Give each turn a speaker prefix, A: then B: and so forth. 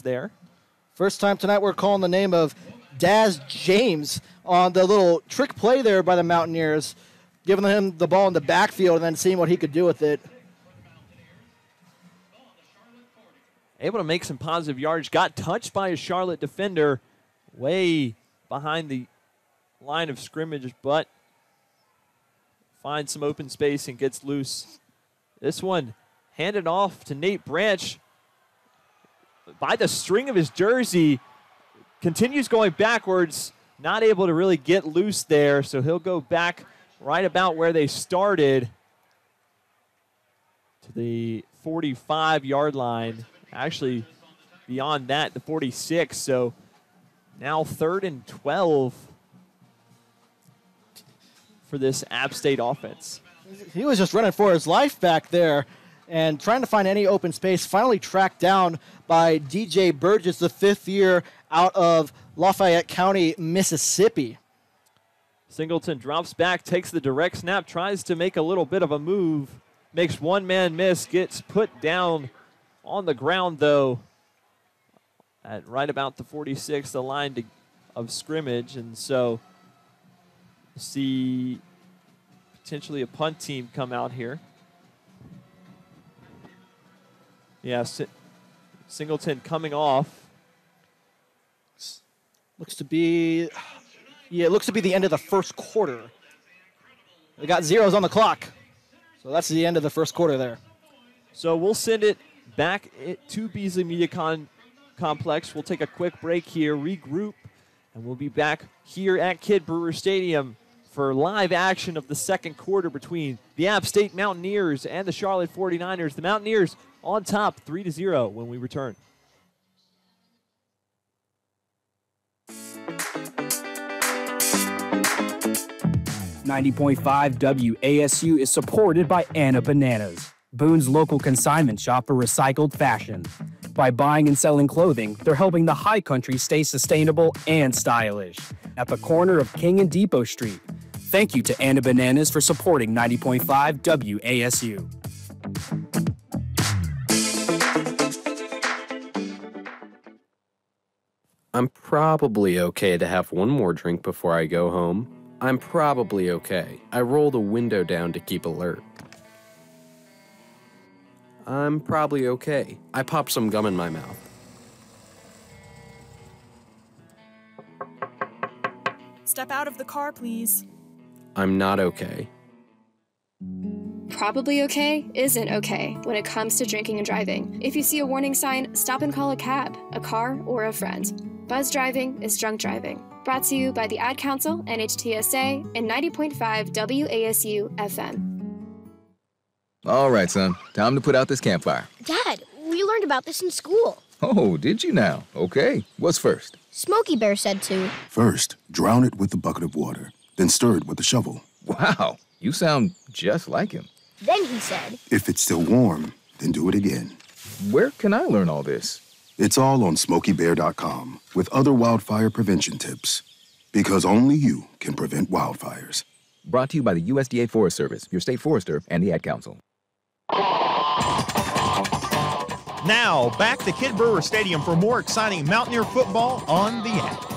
A: there.
B: First time tonight we're calling the name of Daz James on the little trick play there by the Mountaineers, giving him the ball in the backfield and then seeing what he could do with it.
A: Able to make some positive yards. Got touched by a Charlotte defender way behind the line of scrimmage, but finds some open space and gets loose. This one handed off to Nate Branch by the string of his jersey. Continues going backwards, not able to really get loose there, so he'll go back right about where they started to the 45-yard line. Actually, beyond that, the 46. So now 3rd and 12 for this App State offense.
B: He was just running for his life back there and trying to find any open space. Finally tracked down by DJ Burgess, the 5th year out of Lafayette County, Mississippi.
A: Singleton drops back, takes the direct snap, tries to make a little bit of a move, makes one man miss, gets put down on the ground, though, at right about the 46, the line of scrimmage. And so see potentially a punt team come out here. Yeah, Singleton coming off.
B: Looks to be the end of the first quarter. They got zeros on the clock. So that's the end of the first quarter there.
A: So we'll send it back to Beasley Media Complex. We'll take a quick break here, regroup, and we'll be back here at Kidd Brewer Stadium for live action of the second quarter between the App State Mountaineers and the Charlotte 49ers. The Mountaineers on top 3-0 when we return.
C: .5 WASU is supported by Anna Bananas, Boone's local consignment shop for recycled fashion. By buying and selling clothing, they're helping the high country stay sustainable and stylish. At the corner of King and Depot Street. Thank you to Anna Bananas for supporting 90.5 WASU.
D: I'm probably okay to have one more drink before I go home. I'm probably okay. I roll the window down to keep alert. I'm probably okay. I pop some gum in my mouth.
E: Step out of the car, please.
D: I'm not okay.
F: Probably okay isn't okay when it comes to drinking and driving. If you see a warning sign, stop and call a cab, a car, or a friend. Buzz driving is drunk driving. Brought to you by the Ad Council, NHTSA, and 90.5 WASU FM.
G: All right, son. Time to put out this campfire.
H: Dad, we learned about this in school.
G: Oh, did you now? Okay. What's first?
H: Smokey Bear said to.
I: First, drown it with a bucket of water, then stir it with a shovel.
G: Wow, you sound just like him.
H: Then he said.
I: If it's still warm, then do it again.
G: Where can I learn all this?
I: It's all on SmokeyBear.com with other wildfire prevention tips. Because only you can prevent wildfires.
G: Brought to you by the USDA Forest Service, your state forester, and the Ad Council.
J: Now, back to Kidd Brewer Stadium for more exciting Mountaineer football on the app.